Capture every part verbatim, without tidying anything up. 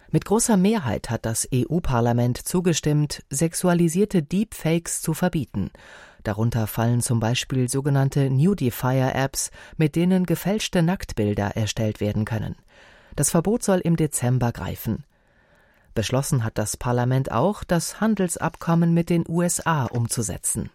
Mit großer Mehrheit hat das E U-Parlament zugestimmt, sexualisierte Deepfakes zu verbieten. Darunter fallen zum Beispiel sogenannte Nudifier-Apps, mit denen gefälschte Nacktbilder erstellt werden können. Das Verbot soll im Dezember greifen. Beschlossen hat das Parlament auch, das Handelsabkommen mit den U S A umzusetzen.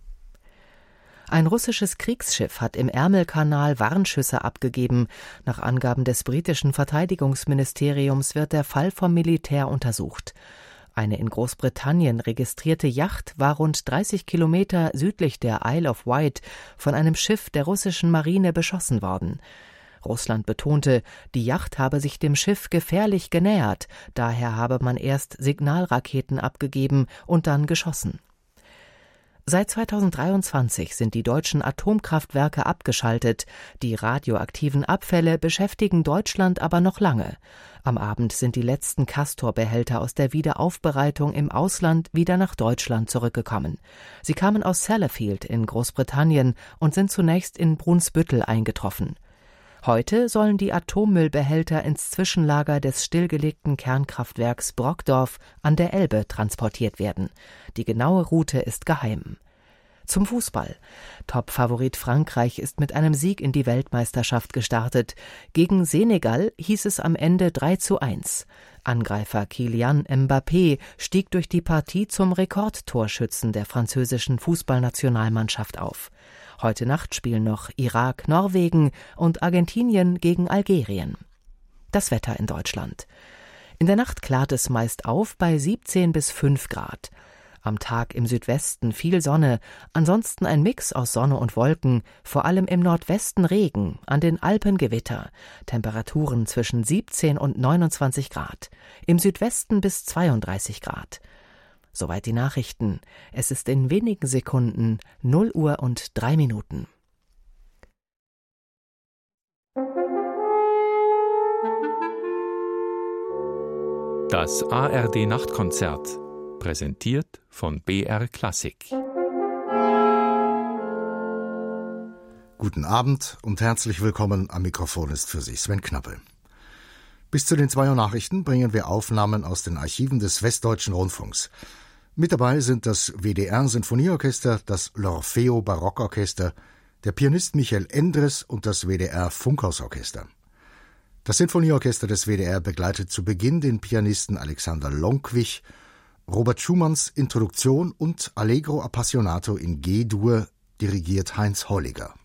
Ein russisches Kriegsschiff hat im Ärmelkanal Warnschüsse abgegeben. Nach Angaben des britischen Verteidigungsministeriums wird der Fall vom Militär untersucht. Eine in Großbritannien registrierte Yacht war rund dreißig Kilometer südlich der Isle of Wight von einem Schiff der russischen Marine beschossen worden. Russland betonte, die Yacht habe sich dem Schiff gefährlich genähert, daher habe man erst Signalraketen abgegeben und dann geschossen. Seit zweitausenddreiundzwanzig sind die deutschen Atomkraftwerke abgeschaltet. Die radioaktiven Abfälle beschäftigen Deutschland aber noch lange. Am Abend sind die letzten Castor-Behälter aus der Wiederaufbereitung im Ausland wieder nach Deutschland zurückgekommen. Sie kamen aus Sellafield in Großbritannien und sind zunächst in Brunsbüttel eingetroffen. Heute sollen die Atommüllbehälter ins Zwischenlager des stillgelegten Kernkraftwerks Brockdorf an der Elbe transportiert werden. Die genaue Route ist geheim. Zum Fußball. Top-Favorit Frankreich ist mit einem Sieg in die Weltmeisterschaft gestartet. Gegen Senegal hieß es am Ende drei zu eins. Angreifer Kylian Mbappé stieg durch die Partie zum Rekordtorschützen der französischen Fußballnationalmannschaft auf. Heute Nacht spielen noch Irak, Norwegen und Argentinien gegen Algerien. Das Wetter in Deutschland. In der Nacht klart es meist auf bei siebzehn bis fünf Grad. Am Tag im Südwesten viel Sonne, ansonsten ein Mix aus Sonne und Wolken, vor allem im Nordwesten Regen, an den Alpen Gewitter. Temperaturen zwischen siebzehn und neunundzwanzig Grad. Im Südwesten bis zweiunddreißig Grad. Soweit die Nachrichten. Es ist in wenigen Sekunden null Uhr und drei Minuten. Das A R D-Nachtkonzert, präsentiert von B R Klassik. Guten Abend und herzlich willkommen. Am Mikrofon ist für Sie Sven Knappe. Bis zu den zwei Uhr Nachrichten bringen wir Aufnahmen aus den Archiven des Westdeutschen Rundfunks. Mit dabei sind das W D R-Sinfonieorchester, das L'Orfeo Barockorchester, der Pianist Michael Endres und das W D R-Funkhausorchester. Das Sinfonieorchester des W D R begleitet zu Beginn den Pianisten Alexander Lonkwich. Robert Schumanns Introduktion und Allegro Appassionato in G-Dur dirigiert Heinz Holliger.